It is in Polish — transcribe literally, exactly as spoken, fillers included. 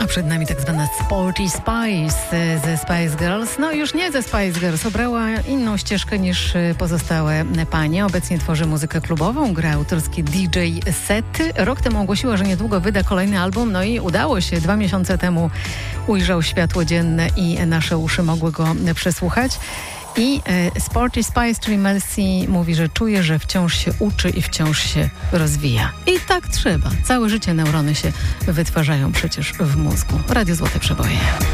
A przed nami tak zwana Sporty Spice ze Spice Girls. No już nie ze Spice Girls, obrała inną ścieżkę niż pozostałe panie. Obecnie tworzy muzykę klubową, gra autorskie D J sety. Rok temu ogłosiła, że niedługo wyda kolejny album, no i udało się. Dwa miesiące temu ujrzał światło dzienne i nasze uszy mogły go przesłuchać. I e, Sporty Spice, czyli Melcy, mówi, że czuje, że wciąż się uczy i wciąż się rozwija. I tak trzeba. Całe życie neurony się wytwarzają przecież w mózgu. Radio Złote Przeboje.